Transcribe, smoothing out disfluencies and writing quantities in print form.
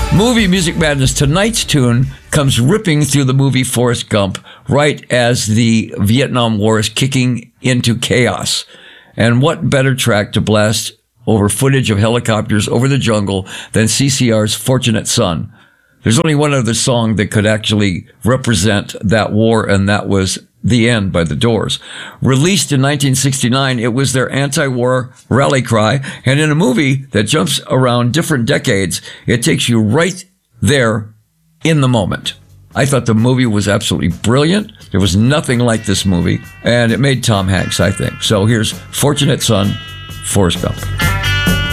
Movie Music Madness. Tonight's tune comes ripping through the movie Forrest Gump right as the Vietnam War is kicking into chaos. And what better track to blast over footage of helicopters over the jungle than CCR's Fortunate Son? There's only one other song that could actually represent that war, and that was The End by The Doors. Released in 1969, it was their anti-war rally cry, and in a movie that jumps around different decades, it takes you right there in the moment. I thought the movie was absolutely brilliant. There was nothing like this movie, and it made Tom Hanks, I think. So here's Fortunate Son, Forrest Gump.